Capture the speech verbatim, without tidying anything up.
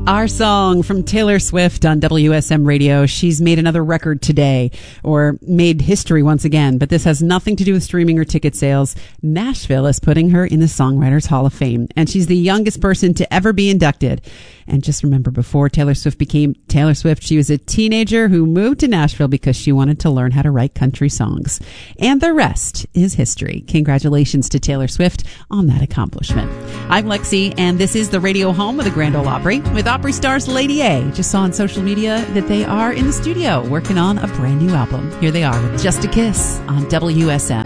Our song from Taylor Swift on W S M Radio. She's made another record today, or made history once again, but this has nothing to do with streaming or ticket sales. Nashville is putting her in the Songwriters Hall of Fame, and she's the youngest person to ever be inducted. And just remember, before Taylor Swift became Taylor Swift, she was a teenager who moved to Nashville because she wanted to learn how to write country songs. And the rest is history. Congratulations to Taylor Swift on that accomplishment. I'm Lexi, and this is the radio home of the Grand Ole Opry with Opry stars Lady A. Just saw on social media that they are in the studio working on a brand new album. Here they are with Just a Kiss on W S M.